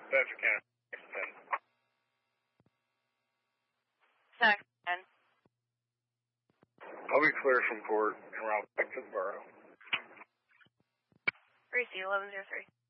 Bedford County. 10. I'll be clear from court and route back to the borough. Gracie, 1103.